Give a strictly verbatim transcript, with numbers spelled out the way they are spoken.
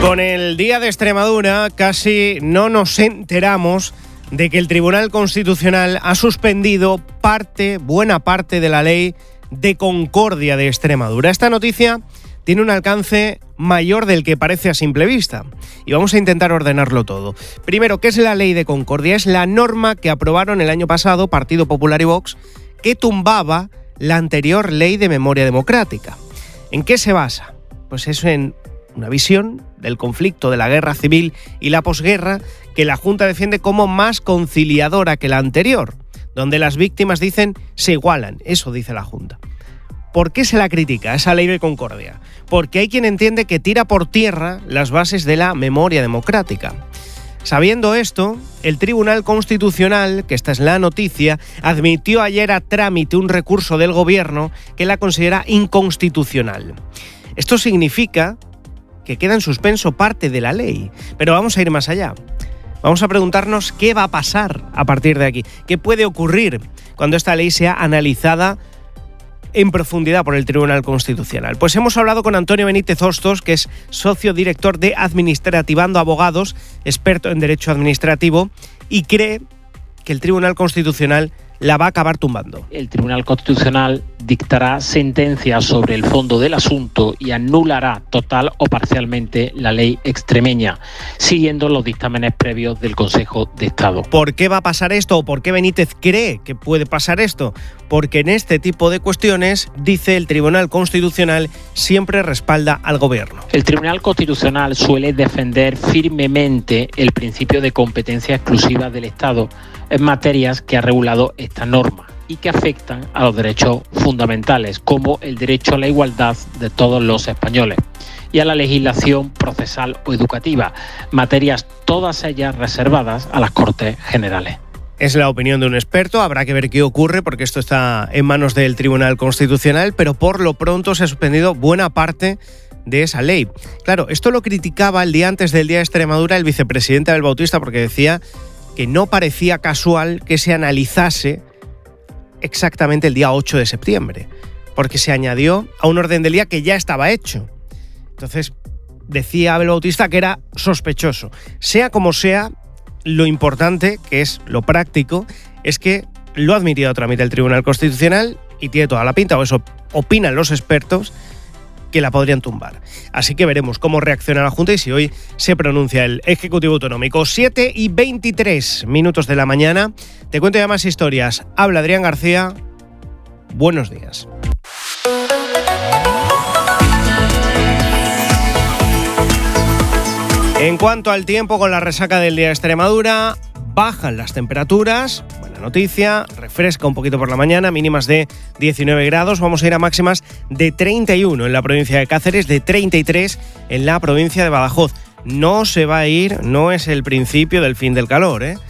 Con el Día de Extremadura casi no nos enteramos de que el Tribunal Constitucional ha suspendido parte, buena parte de la ley de concordia de Extremadura. Esta noticia tiene un alcance mayor del que parece a simple vista y vamos a intentar ordenarlo todo. Primero, ¿qué es la ley de concordia? Es la norma que aprobaron el año pasado Partido Popular y Vox que tumbaba la anterior ley de memoria democrática. ¿En qué se basa? Pues eso, en una visión del conflicto, de la guerra civil y la posguerra que la Junta defiende como más conciliadora que la anterior, donde las víctimas dicen se igualan, eso dice la Junta. ¿Por qué se la critica esa ley de concordia? Porque hay quien entiende que tira por tierra las bases de la memoria democrática. Sabiendo esto, el Tribunal Constitucional, que esta es la noticia, admitió ayer a trámite un recurso del Gobierno que la considera inconstitucional. Esto significa que queda en suspenso parte de la ley, pero vamos a ir más allá. Vamos a preguntarnos qué va a pasar a partir de aquí, qué puede ocurrir cuando esta ley sea analizada en profundidad por el Tribunal Constitucional. Pues hemos hablado con Antonio Benítez Hostos, que es socio director de Administrativando Abogados, experto en Derecho Administrativo, y cree que el Tribunal Constitucional la va a acabar tumbando. El Tribunal Constitucional dictará sentencia sobre el fondo del asunto y anulará total o parcialmente la ley extremeña, siguiendo los dictámenes previos del Consejo de Estado. ¿Por qué va a pasar esto o por qué Benítez cree que puede pasar esto? Porque en este tipo de cuestiones, dice el Tribunal Constitucional, siempre respalda al Gobierno. El Tribunal Constitucional suele defender firmemente el principio de competencia exclusiva del Estado en materias que ha regulado esta norma y que afectan a los derechos fundamentales, como el derecho a la igualdad de todos los españoles y a la legislación procesal o educativa, materias todas ellas reservadas a las Cortes Generales. Es la opinión de un experto, habrá que ver qué ocurre porque esto está en manos del Tribunal Constitucional, pero por lo pronto se ha suspendido buena parte de esa ley. Claro, esto lo criticaba el día antes del Día de Extremadura el vicepresidente Abel Bautista porque decía que no parecía casual que se analizase exactamente el día ocho de septiembre, porque se añadió a un orden del día que ya estaba hecho. Entonces, decía Abel Bautista que era sospechoso. Sea como sea, lo importante, que es lo práctico, es que lo ha admitido a trámite el Tribunal Constitucional y tiene toda la pinta, o eso opinan los expertos, que la podrían tumbar. Así que veremos cómo reacciona la Junta y si hoy se pronuncia el Ejecutivo Autonómico. siete y veintitrés minutos de la mañana. Te cuento ya más historias. Habla Adrián García. Buenos días. En cuanto al tiempo, con la resaca del Día de Extremadura, bajan las temperaturas. Buena noticia, refresca un poquito por la mañana, mínimas de diecinueve grados. Vamos a ir a máximas de treinta y uno en la provincia de Cáceres, de treinta y tres en la provincia de Badajoz. No se va a ir, no es el principio del fin del calor, ¿eh?